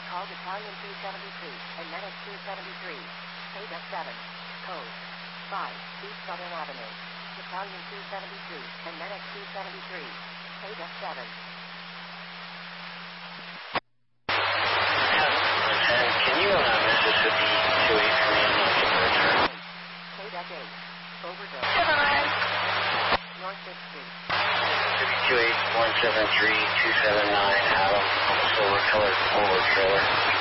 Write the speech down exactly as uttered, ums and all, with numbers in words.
called Italian two seventy-two, and Medic two seventy-three. K seven. Code five, East Southern Avenue. Italian two seventy-two, and Medic two seventy-three. K seven. Can you, uh, Mississippi two eight for me on the departure? K eight. Overdose. North fifth Street. Mississippi two eight one seven three two seven nine, Adam, on the silver colored Polo trailer.